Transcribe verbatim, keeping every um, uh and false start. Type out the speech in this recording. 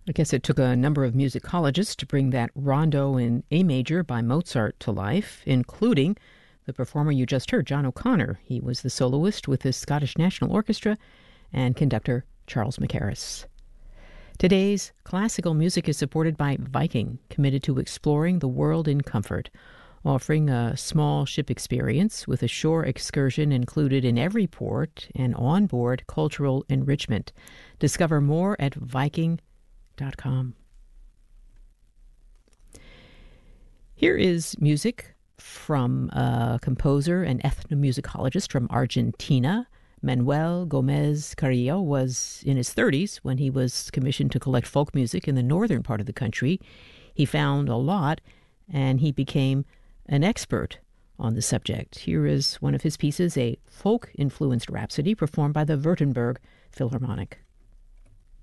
I guess it took a number of musicologists to bring that rondo in A major by Mozart to life, including the performer you just heard, John O'Connor. He was the soloist with the Scottish National Orchestra and conductor Charles Mackerras. Today's classical music is supported by Viking, committed to exploring the world in comfort, offering a small ship experience with a shore excursion included in every port and onboard cultural enrichment. Discover more at Viking dot com. Here is music from a composer and ethnomusicologist from Argentina. Manuel Gomez Carrillo was in his thirties when he was commissioned to collect folk music in the northern part of the country. He found a lot, and he became an expert on the subject. Here is one of his pieces, a folk-influenced rhapsody performed by the Württemberg Philharmonic.